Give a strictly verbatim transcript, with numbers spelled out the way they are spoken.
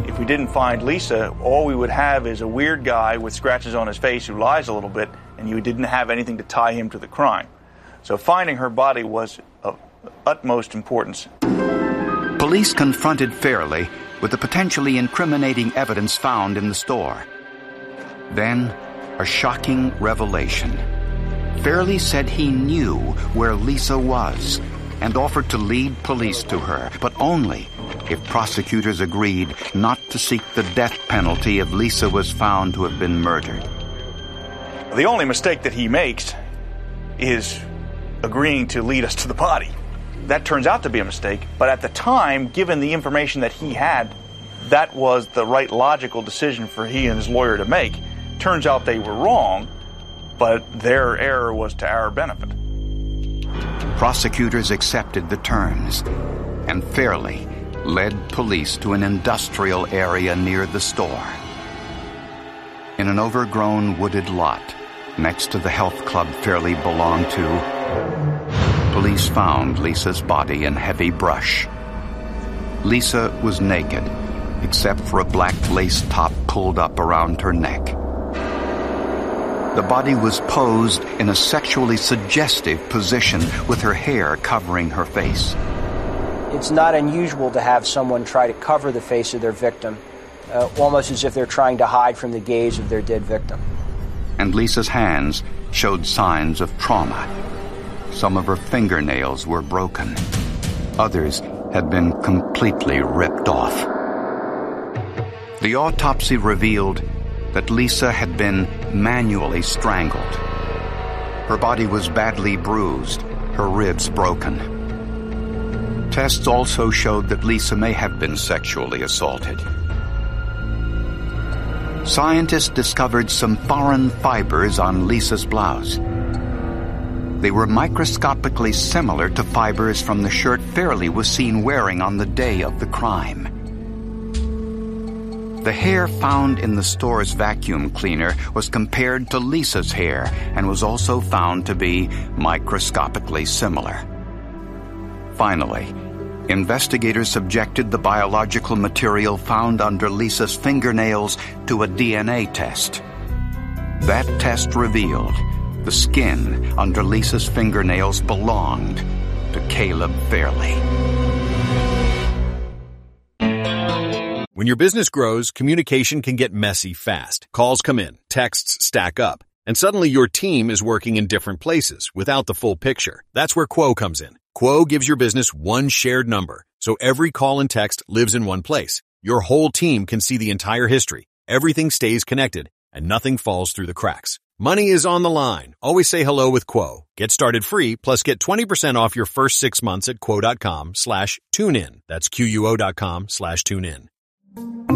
if we didn't find Lisa, all we would have is a weird guy with scratches on his face who lies a little bit, and you didn't have anything to tie him to the crime. So finding her body was of utmost importance. Police confronted Fairley with the potentially incriminating evidence found in the store. Then, a shocking revelation. Fairley said he knew where Lisa was and offered to lead police to her, but only if prosecutors agreed not to seek the death penalty if Lisa was found to have been murdered. The only mistake that he makes is agreeing to lead us to the body. That turns out to be a mistake, but at the time, given the information that he had, that was the right logical decision for he and his lawyer to make. Turns out they were wrong, but their error was to our benefit. Prosecutors accepted the terms, and Fairley led police to an industrial area near the store. In an overgrown wooded lot next to the health club Fairley belonged to, police found Lisa's body in heavy brush. Lisa was naked, except for a black lace top pulled up around her neck. The body was posed in a sexually suggestive position with her hair covering her face. It's not unusual to have someone try to cover the face of their victim, uh, almost as if they're trying to hide from the gaze of their dead victim. And Lisa's hands showed signs of trauma. Some of her fingernails were broken. Others had been completely ripped off. The autopsy revealed that Lisa had been manually strangled. Her body was badly bruised, her ribs broken. Tests also showed that Lisa may have been sexually assaulted. Scientists discovered some foreign fibers on Lisa's blouse. They were microscopically similar to fibers from the shirt Fairley was seen wearing on the day of the crime. The hair found in the store's vacuum cleaner was compared to Lisa's hair and was also found to be microscopically similar. Finally, investigators subjected the biological material found under Lisa's fingernails to a D N A test. That test revealed the skin under Lisa's fingernails belonged to Caleb Fairley. When your business grows, communication can get messy fast. Calls come in, texts stack up, and suddenly your team is working in different places without the full picture. That's where Quo comes in. Quo gives your business one shared number, so every call and text lives in one place. Your whole team can see the entire history. Everything stays connected, and nothing falls through the cracks. Money is on the line. Always say hello with Quo. Get started free, plus get twenty percent off your first six months at quo.com slash tune in. That's Q U O dot com slash tune in.